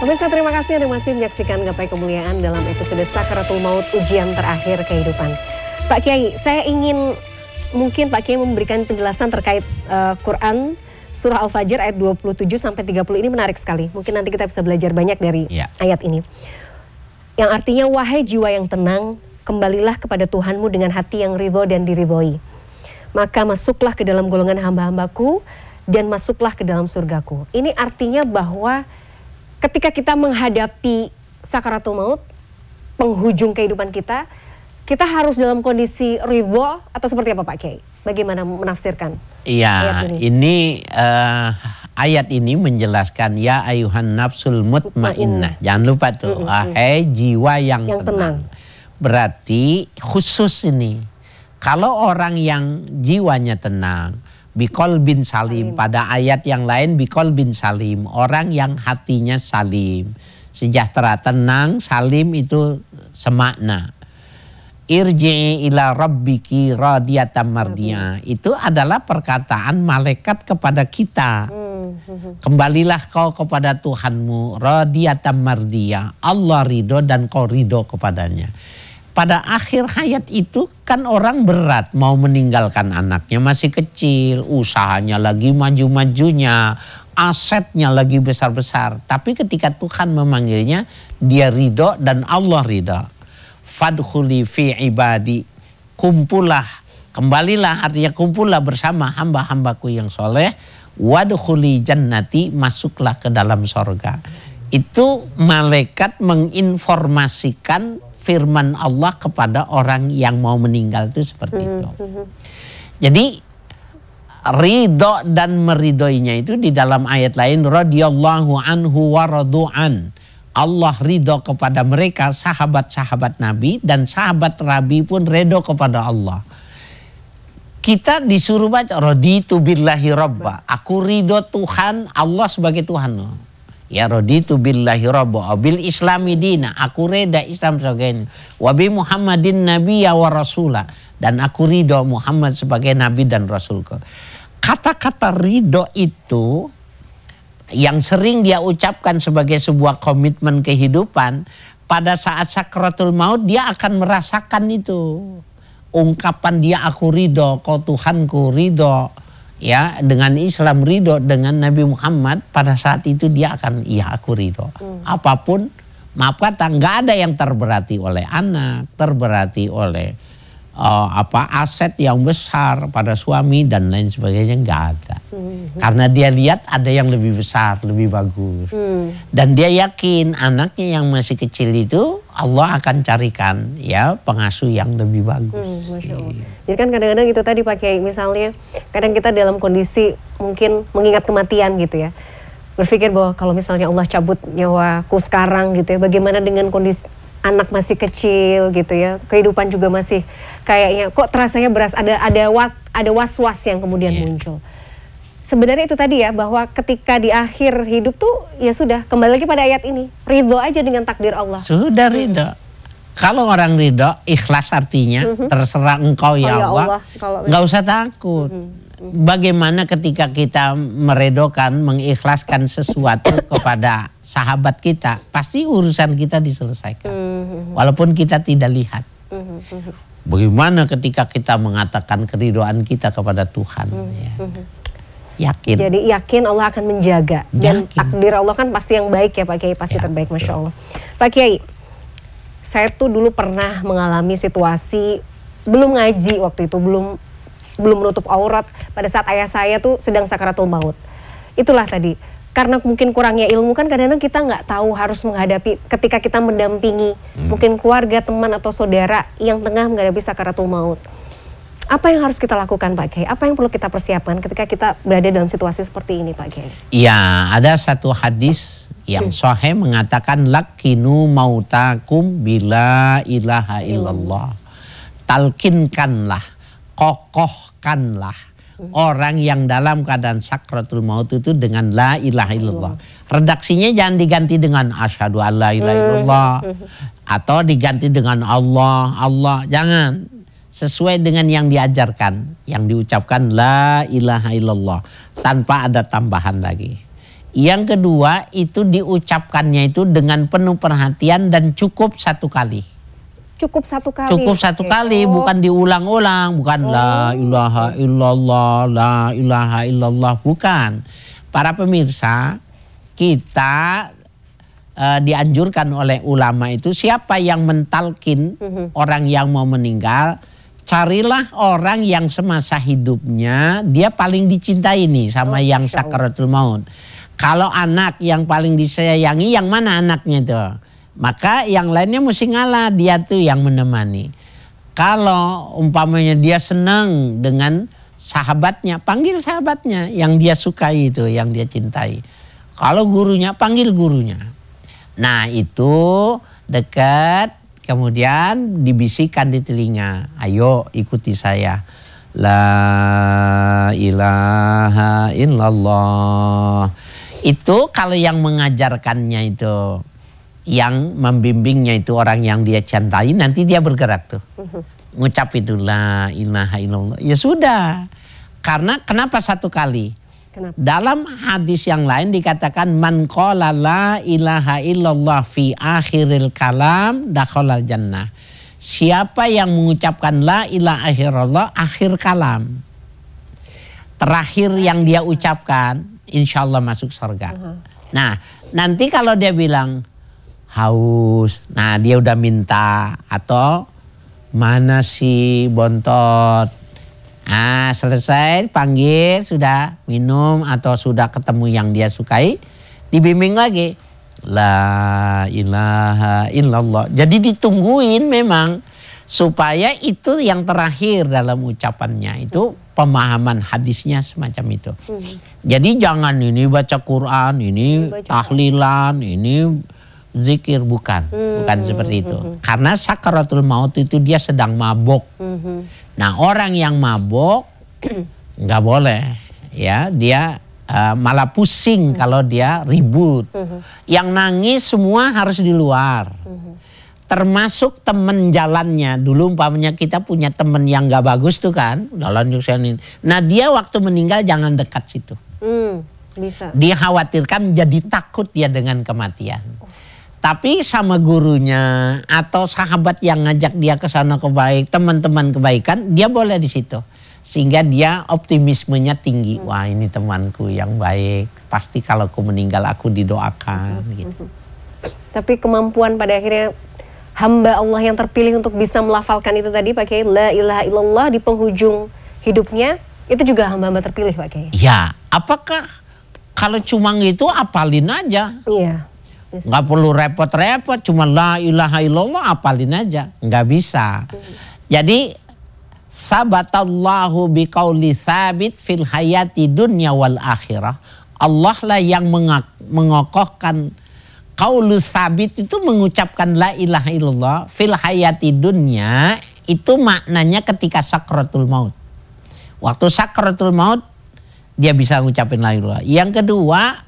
Pemirsa, terima kasih Anda masih menyaksikan Gapai Kemuliaan dalam episode Sakaratul Maut, ujian terakhir kehidupan. Pak Kiai, saya ingin mungkin Pak Kiai memberikan penjelasan terkait Quran Surah Al-Fajr ayat 27 sampai 30 ini menarik sekali. Mungkin nanti kita bisa belajar banyak dari ayat ini. Yang artinya, wahai jiwa yang tenang, kembalilah kepada Tuhanmu dengan hati yang ridho dan diridhoi. Maka masuklah ke dalam golongan hamba-hambaku dan masuklah ke dalam surgaku. Ini artinya bahwa ketika kita menghadapi sakaratul maut, penghujung kehidupan kita, kita harus dalam kondisi ridho atau seperti apa Pak Kiai? Bagaimana menafsirkan? Iya, ini ayat ini menjelaskan ya ayuhan nafsul mutmainnah. Jangan lupa tuh, wahai jiwa yang tenang. Berarti khusus ini, kalau orang yang jiwanya tenang, bikol bin salim. Pada ayat yang lain bikol bin salim, orang yang hatinya salim, sejahtera, tenang, salim itu semakna. Irji'i ila rabbiki radiyatan mardiyah, itu adalah perkataan malaikat kepada kita. Kembalilah kau kepada Tuhanmu radiyatan mardiyah, Allah ridho dan kau ridho kepadanya. Pada akhir hayat itu kan orang berat mau meninggalkan anaknya masih kecil, usahanya lagi maju-majunya, asetnya lagi besar-besar. Tapi ketika Tuhan memanggilnya, dia ridho dan Allah ridho. Fadkhuli fi ibadi, kumpullah, kembalilah, artinya kumpullah bersama hamba-hambaku yang soleh. Wadkhuli jannati, masuklah ke dalam sorga. Itu malaikat menginformasikan firman Allah kepada orang yang mau meninggal itu seperti itu. Jadi ridho dan meridhoinya itu di dalam ayat lain, radhiyallahu anhu wa radu'an. Allah ridho kepada mereka, sahabat-sahabat Nabi, dan sahabat Nabi pun ridho kepada Allah. Kita disuruh baca raditu billahi rabba, aku ridho Tuhan Allah sebagai Tuhan. Ya raditu billahi rabba bil islami dina, aku reda Islam sebagai wa bi Muhammadin nabiyya wa rasula, dan aku ridho Muhammad sebagai nabi dan rasulku. Kata-kata ridho itu yang sering dia ucapkan sebagai sebuah komitmen kehidupan, pada saat sakaratul maut dia akan merasakan itu. Ungkapan dia aku ridho, kau Tuhanku ridho, ya dengan Islam ridho, dengan Nabi Muhammad, pada saat itu dia akan iya aku ridho. Apapun, maaf kata, nggak ada yang terberati oleh anak, terberati oleh aset yang besar pada suami dan lain sebagainya, nggak ada. Karena dia lihat ada yang lebih besar, lebih bagus. Dan dia yakin anaknya yang masih kecil itu Allah akan carikan ya pengasuh yang lebih bagus. Masya Allah. Jadi kan kadang-kadang itu tadi Pak Kiai, misalnya kadang kita dalam kondisi mungkin mengingat kematian gitu ya, berpikir bahwa kalau misalnya Allah cabut nyawaku sekarang gitu ya, bagaimana dengan kondisi anak masih kecil gitu ya, kehidupan juga masih kayaknya kok terasanya beras, ada was-was yang kemudian muncul. Sebenarnya itu tadi ya, bahwa ketika di akhir hidup tuh ya sudah, kembali lagi pada ayat ini, ridho aja dengan takdir Allah. Sudah ridho. Kalau orang ridho, ikhlas artinya terserah engkau ya Allah, nggak usah takut. Bagaimana ketika kita meredokan, mengikhlaskan sesuatu kepada sahabat kita, pasti urusan kita diselesaikan. Walaupun kita tidak lihat. Bagaimana ketika kita mengatakan keridoan kita kepada Tuhan. Yakin. Jadi yakin Allah akan menjaga. Dan takdir Allah kan pasti yang baik ya Pak Kiai, pasti terbaik, Masya Allah. Pak Kiai, saya tuh dulu pernah mengalami situasi, belum ngaji waktu itu, belum menutup aurat pada saat ayah saya tuh sedang sakaratul maut. Itulah tadi, karena mungkin kurangnya ilmu kan kadang-kadang kita nggak tahu harus menghadapi ketika kita mendampingi mungkin keluarga, teman atau saudara yang tengah menghadapi sakaratul maut. Apa yang harus kita lakukan Pak Kiai? Apa yang perlu kita persiapkan ketika kita berada dalam situasi seperti ini Pak Kiai? Ya, ada satu hadis yang sahih mengatakan lakinu mautakum bila ilaha illallah. Talkinkanlah, kokohkanlah orang yang dalam keadaan sakratul maut itu dengan la ilaha illallah. Redaksinya jangan diganti dengan asyhadu an la ilaha illallah atau diganti dengan Allah, jangan. Sesuai dengan yang diajarkan, yang diucapkan la ilaha illallah tanpa ada tambahan lagi. Yang kedua itu diucapkannya itu dengan penuh perhatian dan cukup satu kali. Cukup satu kali. Cukup satu kali, bukan diulang-ulang, bukan la ilaha illallah, la ilaha illallah, bukan. Para pemirsa, kita dianjurkan oleh ulama itu siapa yang mentalkin orang yang mau meninggal, carilah orang yang semasa hidupnya dia paling dicintai nih sama yang sakaratul maut. Kalau anak yang paling disayangi, yang mana anaknya itu? Maka yang lainnya mesti ngalah, dia tuh yang menemani. Kalau umpamanya dia senang dengan sahabatnya, panggil sahabatnya yang dia sukai itu, yang dia cintai. Kalau gurunya, panggil gurunya. Nah itu dekat, kemudian dibisikkan di telinga, ayo ikuti saya. La ilaha illallah. Itu kalau yang mengajarkannya itu, yang membimbingnya itu orang yang dia cintai, nanti dia bergerak tuh. Ngucap itu la ilaha illallah. Ya sudah. Karena kenapa satu kali? Kenapa? Dalam hadis yang lain dikatakan man qala la ilaha illallah fi akhiril kalam dakhalal jannah. Siapa yang mengucapkan la ilaha illallah akhir kalam, terakhir yang dia ucapkan, insya Allah masuk surga. Nah nanti kalau dia bilang haus, nah dia udah minta, atau mana si bontot, nah selesai panggil, sudah minum atau sudah ketemu yang dia sukai, dibimbing lagi la ilaha illallah. Jadi ditungguin memang supaya itu yang terakhir dalam ucapannya itu pemahaman hadisnya semacam itu. Jadi jangan ini baca Quran, ini tahlilan, ini zikir, bukan seperti itu. Karena sakaratul maut itu dia sedang mabuk. Nah orang yang mabuk nggak boleh, ya dia malah pusing kalau dia ribut. Yang nangis semua harus di luar. Termasuk teman jalannya. Dulu umpamanya kita punya teman yang nggak bagus tuh kan, jalan ini. Nah dia waktu meninggal jangan dekat situ. Bisa. Dia khawatirkan jadi takut dia dengan kematian. Tapi sama gurunya atau sahabat yang ngajak dia ke sana kebaik, teman-teman kebaikan, dia boleh di situ. Sehingga dia optimismenya tinggi. Wah ini temanku yang baik, pasti kalau aku meninggal aku didoakan. Gitu. Tapi kemampuan pada akhirnya hamba Allah yang terpilih untuk bisa melafalkan itu tadi Pak Kiai, la ilaha illallah di penghujung hidupnya, itu juga hamba-hamba terpilih Pak Kiai. Ya, apakah kalau cuma gitu apalin aja? Iya. Nggak perlu repot-repot, cuma la ilaha illallah apalin aja. Nggak bisa. Jadi sabatallahu biqauli sabit fil hayati dunya wal akhirah. Allah lah yang mengokohkan qaulu sabit itu, mengucapkan la ilaha illallah fil hayati dunya, itu maknanya ketika sakratul maut. Waktu sakratul maut dia bisa ngucapin la ilaha. Yang kedua